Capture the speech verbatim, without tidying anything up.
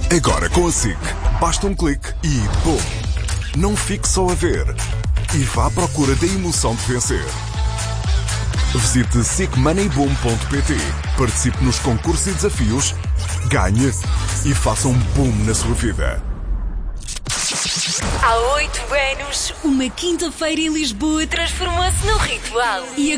Agora com a SIC, basta um clique e bom! Não fique só a ver e vá à procura da emoção de vencer. Visite sic money boom ponto pt, participe nos concursos e desafios, ganhe e faça um boom na sua vida. Há oito anos, uma quinta-feira em Lisboa transformou-se num ritual. E